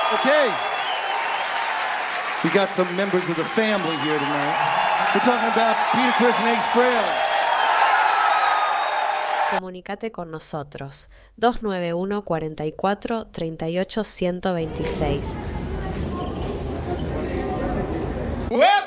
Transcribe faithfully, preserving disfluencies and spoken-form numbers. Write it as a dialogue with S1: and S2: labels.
S1: Okay. We got some members of the family here tonight. We're talking about Peter Criss and Ace Frehley.
S2: Comunicate con nosotros dos nueve uno, cuatro cuatro, tres ocho, uno dos seis.
S1: Well,